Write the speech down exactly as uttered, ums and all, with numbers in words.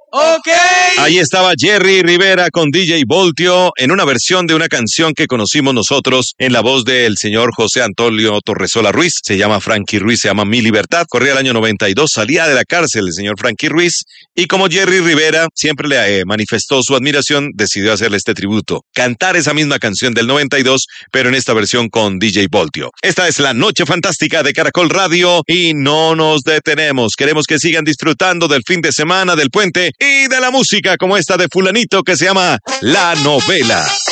Ok. Ahí estaba Jerry Rivera con D J Voltio en una versión de una canción que conocimos nosotros en la voz del señor José Antonio Torresola Ruiz. Se llama Frankie Ruiz, se llama Mi Libertad. Corría el año noventa y dos, salía de la cárcel el señor Frankie Ruiz y como Jerry Rivera siempre le eh, manifestó su admiración, decidió hacerle este tributo. Cantar esa misma canción del noventa y dos, pero en esta versión con D J Voltio. Esta es la Noche Fantástica de Caracol Radio y no nos detenemos. Queremos que sigan disfrutando del fin de semana, del puente y de la música como esta de fulanito que se llama La Novela.